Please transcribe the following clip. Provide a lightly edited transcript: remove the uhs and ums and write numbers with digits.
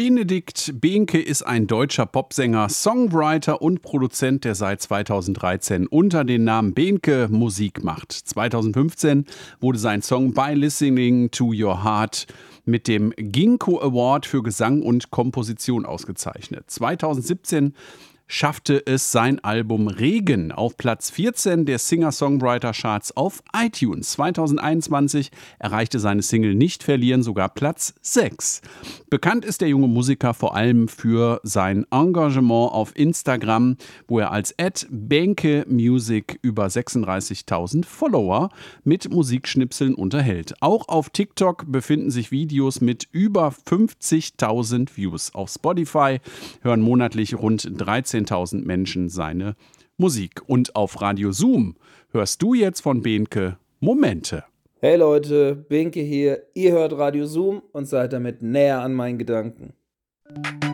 Benedikt Behnke ist ein deutscher Popsänger, Songwriter und Produzent, der seit 2013 unter dem Namen Behnke Musik macht. 2015 wurde sein Song By Listening to Your Heart mit dem Ginkgo Award für Gesang und Komposition ausgezeichnet. 2017 schaffte es sein Album Regen auf Platz 14 der Singer-Songwriter-Charts auf iTunes. 2021 erreichte seine Single Nicht verlieren sogar Platz 6. Bekannt ist der junge Musiker vor allem für sein Engagement auf Instagram, wo er als @BehnkeMusic über 36.000 Follower mit Musikschnipseln unterhält. Auch auf TikTok befinden sich Videos mit über 50.000 Views. Auf Spotify hören monatlich rund 13.000 Menschen seine Musik. Und auf Radio Zoom hörst du jetzt von Behnke Momente. Hey Leute, Behnke hier. Ihr hört Radio Zoom und seid damit näher an meinen Gedanken.